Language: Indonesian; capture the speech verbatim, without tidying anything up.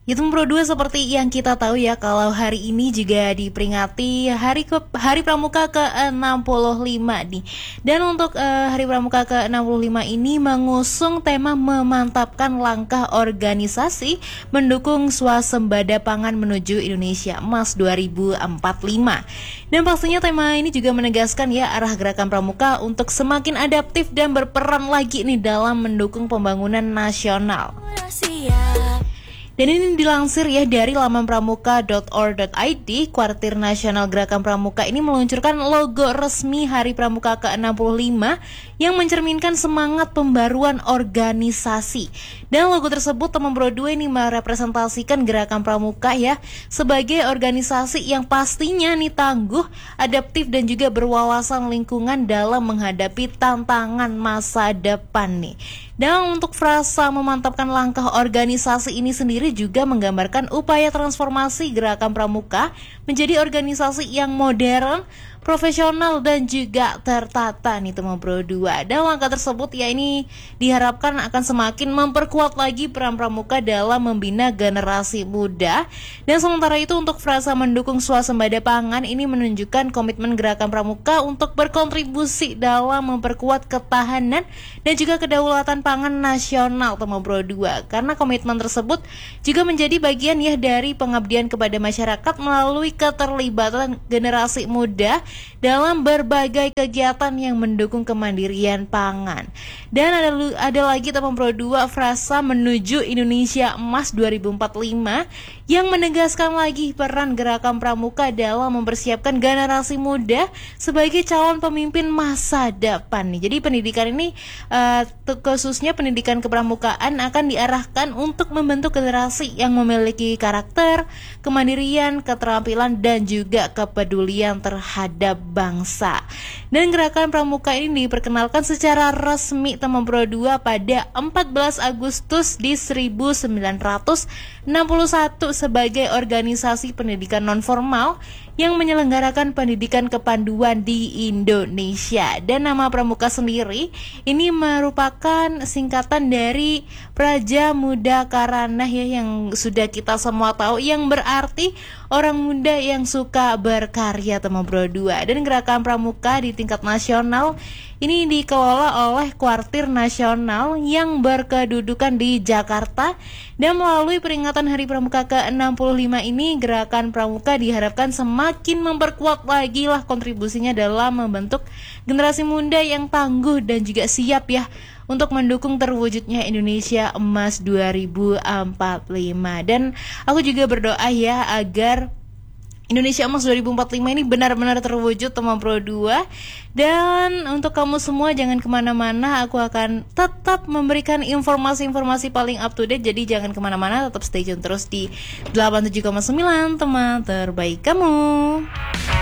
Itu Pro dua seperti yang kita tahu ya, kalau hari ini juga diperingati Hari ke, Hari Pramuka ke enam puluh lima nih. Dan untuk uh, Hari Pramuka ke enam puluh lima ini mengusung tema memantapkan langkah organisasi mendukung swasembada pangan menuju Indonesia Emas dua ribu empat puluh lima. Dan pastinya tema ini juga menegaskan ya arah gerakan Pramuka untuk semakin adaptif dan berperan lagi nih dalam mendukung pembangunan nasional. Dan ini dilansir ya dari laman pramuka dot org dot i d, Kuartir Nasional Gerakan Pramuka ini meluncurkan logo resmi Hari Pramuka ke enam puluh lima yang mencerminkan semangat pembaruan organisasi. Dan logo tersebut teman Pro dua ini merepresentasikan Gerakan Pramuka ya sebagai organisasi yang pastinya nih tangguh, adaptif dan juga berwawasan lingkungan dalam menghadapi tantangan masa depan nih. Dan untuk frasa memantapkan langkah organisasi ini sendiri juga menggambarkan upaya transformasi Gerakan Pramuka menjadi organisasi yang modern, profesional dan juga tertata nih teman Pro dua. Dan langkah tersebut ya ini diharapkan akan semakin memperkuat lagi peran Pramuka dalam membina generasi muda. Dan sementara itu untuk frasa mendukung swasembada pangan ini menunjukkan komitmen Gerakan Pramuka untuk berkontribusi dalam memperkuat ketahanan dan juga kedaulatan pangan nasional teman Pro dua. Karena komitmen tersebut juga menjadi bagian ya dari pengabdian kepada masyarakat melalui keterlibatan generasi muda dalam berbagai kegiatan yang mendukung kemandirian pangan. Dan ada ada lagi teman Pro dua frasa menuju Indonesia Emas dua ribu empat puluh lima yang menegaskan lagi peran Gerakan Pramuka dalam mempersiapkan generasi muda sebagai calon pemimpin masa depan nih. Jadi pendidikan ini uh, khususnya pendidikan kepramukaan akan diarahkan untuk membentuk generasi yang memiliki karakter, kemandirian, keterampilan dan juga kepedulian terhadap bangsa. Dan Gerakan Pramuka ini diperkenalkan secara resmi teman Pro dua pada empat belas Agustus di seribu sembilan ratus enam puluh satu sebagai organisasi pendidikan non-formal yang menyelenggarakan pendidikan kepanduan di Indonesia. Dan nama Pramuka sendiri ini merupakan singkatan dari Praja Muda Karana ya, yang sudah kita semua tahu, yang berarti orang muda yang suka berkarya teman Pro dua. Dan Gerakan Pramuka di tingkat nasional ini dikelola oleh Kuartir Nasional yang berkedudukan di Jakarta. Dan melalui peringatan Hari Pramuka ke enam puluh lima ini, Gerakan Pramuka diharapkan semakin memperkuat lagi lah kontribusinya dalam membentuk generasi muda yang tangguh dan juga siap ya untuk mendukung terwujudnya Indonesia Emas dua ribu empat puluh lima. Dan aku juga berdoa ya agar Indonesia Emas dua ribu empat puluh lima ini benar-benar terwujud teman Pro dua. Dan untuk kamu semua jangan kemana-mana, aku akan tetap memberikan informasi-informasi paling up to date. Jadi jangan kemana-mana, tetap stay tune terus di delapan puluh tujuh koma sembilan teman terbaik kamu.